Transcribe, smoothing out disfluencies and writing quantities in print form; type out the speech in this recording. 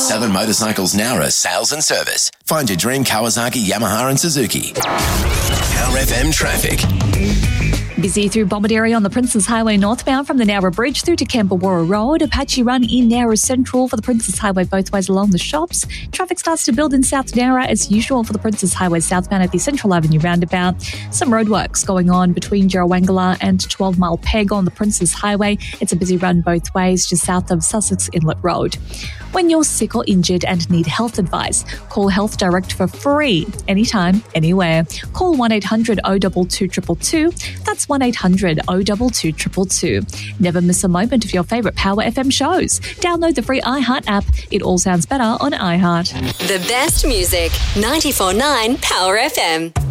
Southern Motorcycles Nowra Sales and Service. Find your dream Kawasaki, Yamaha and Suzuki. Power FM traffic. Busy through Bomaderry on the Princes Highway northbound from the Nowra Bridge through to Kembawara Road. Apache Run in Nowra Central for the Princes Highway both ways along the shops. Traffic starts to build in South Nowra as usual for the Princes Highway southbound at the Central Avenue roundabout. Some roadworks going on between Jarrawangala and 12 Mile Peg on the Princes Highway. It's a busy run both ways just south of Sussex Inlet Road. When you're sick or injured and need health advice, call Health Direct for free, anytime, anywhere. Call 1-800-022-222. That's 1-800-022-222. Never miss a moment of your favourite Power FM shows. Download the free iHeart app. It all sounds better on iHeart. The best music, 94.9 Power FM.